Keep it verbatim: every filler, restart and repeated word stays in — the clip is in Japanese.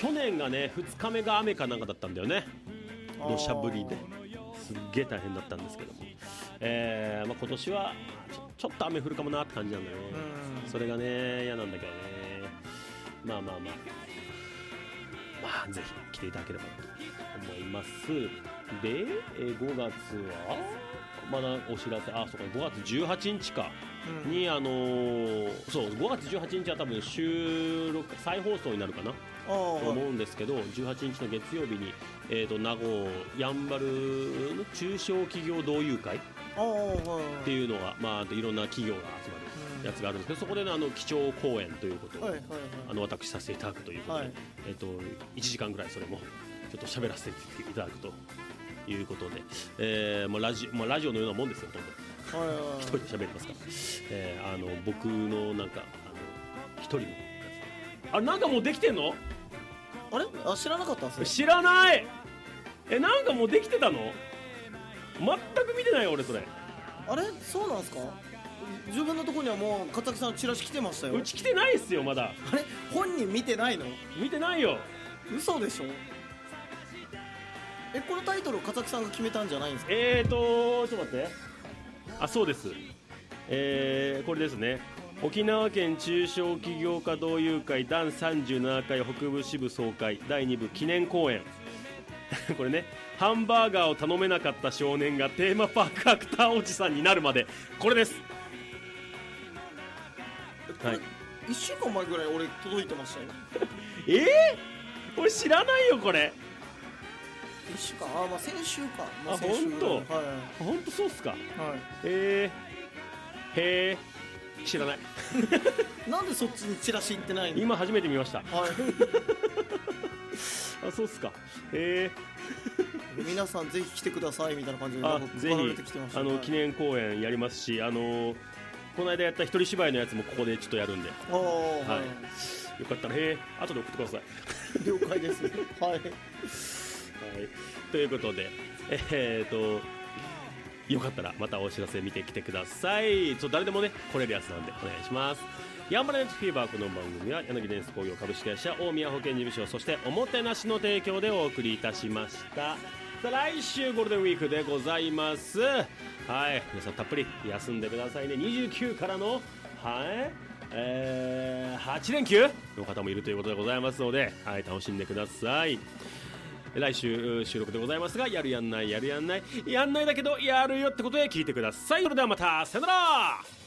去年がねふつかめが雨かなんかだったんだよね。土砂降りですっげえ大変だったんですけども、えーまあ、今年はち ょ, ちょっと雨降るかもなって感じなんだよね。それがね嫌なんだけどね。まあまあまあまあぜひ来ていただければと思います。で、えー、ごがつはまだお知らせ、あ、そうか、ごがつじゅうはちにちかに、うん、あのー、そうごがつじゅうはちにちは多分収録再放送になるかなと思うんですけど、じゅうはちにちの月曜日に、えー、と名護やんばるの中小企業同友会っていうのが、まあ、いろんな企業が集まるやつがあるんですけど、そこで、ね、あの基調講演ということを、はいはいはい、あの私させていただくということで、はい、えー、といちじかんぐらいそれもちょっと喋らせていただくということで、えー、もうラジオ、もうラジオのようなもんですよ、ほとんど、はいはいはい、一人で喋りますから、えー、あの僕のなんかあの一人のあれなんかもうできてんの？ あれあ知らなかったんですね。 知らない。えなんかもうできてたの？全く見てないよ俺それ。 あれそうなんですか？自分のところにはもう片木さんチラシ来てましたよ。 うち来てないっすよまだ。 あれ本人見てないの？ 見てないよ。 嘘でしょ？えこのタイトルを片木さんが決めたんじゃないんですか？ えーとちょっと待って。あそうです。えー、これですね。沖縄県中小企業家同友会だいさんじゅうななかい北部支部総会だいに部記念公演これね、ハンバーガーを頼めなかった少年がテーマパークアクターおじさんになるまで、これです。 これ、はい、いっしゅうかんまえぐらい俺届いてましたよえー、俺知らないよこれ。 いっしゅうかん、あ、まあ先週か、まあ、本当、はい、本当そうっすか、はい、えー、へー、知らないなんでそっちにチラシ行ってないの？ 今初めて見ました、はいあ、そうっすか、えー、皆さんぜひ来てくださいみたいな感じであぜひあの記念公演やりますし、あのこの間やった一人芝居のやつもここでちょっとやるんで、あ、はい、よかったらへー後で送ってください了解ですはい、はい、 ということでえー、っとよかったらまたお知らせ見てきてください。ちょ誰でもね来れるやつなんでお願いします。ヤンバルネットフィーバー、この番組は柳電子工業株式会社大宮保険事務所そしておもてなしの提供でお送りいたしました。さあ来週ゴールデンウィークでございます。はい、皆さんたっぷり休んでくださいね。にじゅうくからのはいえー、はちれんきゅうの方もいるということでございますので、はい、楽しんでください。来週収録でございますが、やるやんないやるやんないやんないだけどやるよってことで聞いてください。それではまたさよなら。